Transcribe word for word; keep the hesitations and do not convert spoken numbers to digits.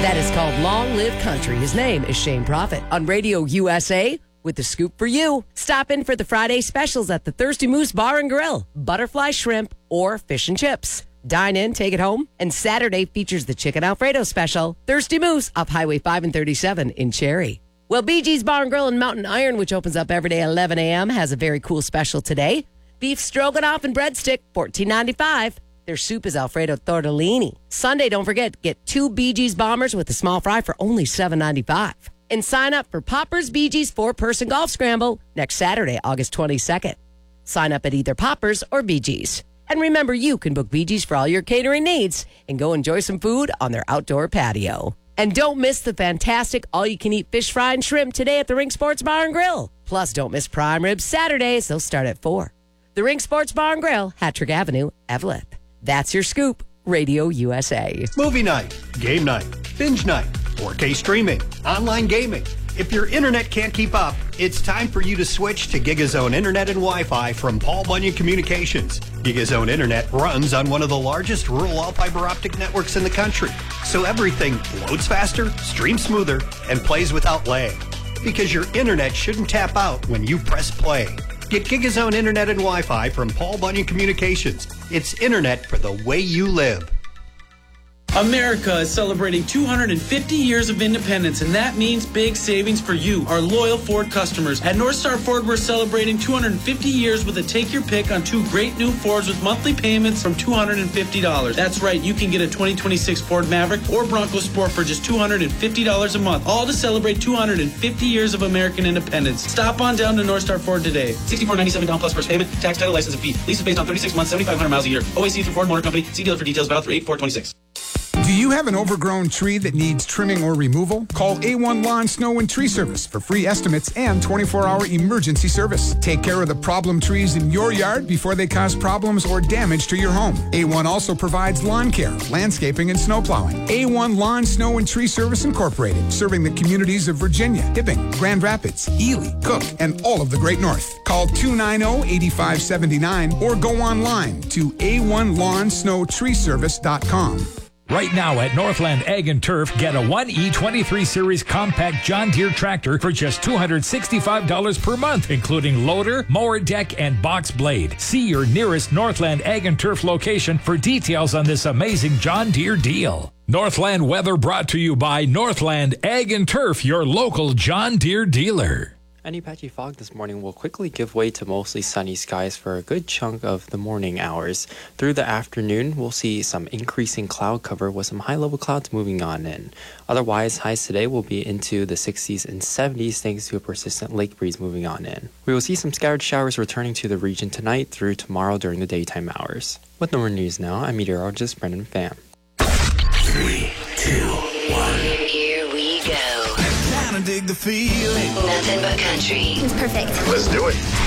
That is called Long Live Country. His name is Shane Prophet on Radio U S A with the scoop for you. Stop in for the Friday specials at the Thirsty Moose Bar and Grill. Butterfly shrimp or fish and chips. Dine in, take it home. And Saturday features the Chicken Alfredo special. Thirsty Moose off Highway five and thirty-seven in Cherry. Well, Bee Gees Bar and Grill in Mountain Iron, which opens up every day at eleven a.m., has a very cool special today. Beef stroganoff and breadstick, fourteen ninety-five. Their soup is Alfredo tortellini. Sunday, don't forget, get two Bee Gees bombers with a small fry for only seven ninety-five. And sign up for Popper's Bee Gees four-person golf scramble next Saturday, August twenty-second. Sign up at either Popper's or Bee Gees. And remember, you can book Bee Gees for all your catering needs and go enjoy some food on their outdoor patio. And don't miss the fantastic all-you-can-eat fish fry and shrimp today at the Ring Sports Bar and Grill. Plus, don't miss prime ribs Saturdays. They'll start at four. The Ring Sports Bar and Grill, Hattrick Avenue, Eveleth. That's your scoop, Radio U S A. Movie night, game night, binge night, four K streaming, online gaming. If your internet can't keep up, it's time for you to switch to GigaZone Internet and Wi-Fi from Paul Bunyan Communications. GigaZone Internet runs on one of the largest rural all-fiber optic networks in the country, so everything loads faster, streams smoother, and plays without lag. Because your internet shouldn't tap out when you press play. Get GigaZone Internet and Wi-Fi from Paul Bunyan Communications. It's internet for the way you live. America is celebrating two hundred fifty years of independence, and that means big savings for you, our loyal Ford customers. At North Star Ford, we're celebrating two hundred fifty years with a take your pick on two great new Fords with monthly payments from two hundred fifty dollars. That's right, you can get a twenty twenty-six Ford Maverick or Bronco Sport for just two hundred fifty dollars a month, all to celebrate two hundred fifty years of American independence. Stop on down to North Star Ford today. sixty-four ninety-seven down plus first payment, tax, title, license, and fee. Lease is based on thirty-six months, seventy-five hundred miles a year. O A C through Ford Motor Company. See dealer for details. Valid through eight four twenty-six. Do you have an overgrown tree that needs trimming or removal? Call A one Lawn, Snow, and Tree Service for free estimates and twenty-four hour emergency service. Take care of the problem trees in your yard before they cause problems or damage to your home. A one also provides lawn care, landscaping, and snow plowing. A one Lawn, Snow, and Tree Service Incorporated, serving the communities of Virginia, Hibbing, Grand Rapids, Ely, Cook, and all of the Great North. Call two nine zero, eight five seven nine or go online to A one lawn snow tree service dot com. Right now at Northland Ag and Turf, get a one E twenty-three Series compact John Deere tractor for just two hundred sixty-five dollars per month, including loader, mower deck, and box blade. See your nearest Northland Ag and Turf location for details on this amazing John Deere deal. Northland weather brought to you by Northland Ag and Turf, your local John Deere dealer. Any patchy fog this morning will quickly give way to mostly sunny skies for a good chunk of the morning hours. Through the afternoon, we'll see some increasing cloud cover with some high-level clouds moving on in. Otherwise, highs today will be into the sixties and seventies thanks to a persistent lake breeze moving on in. We will see some scattered showers returning to the region tonight through tomorrow during the daytime hours. With no more news now, I'm meteorologist Brendan Pham. Three, two, one. Here we go. Dig the field. Nothing but country. It's perfect. Let's do it.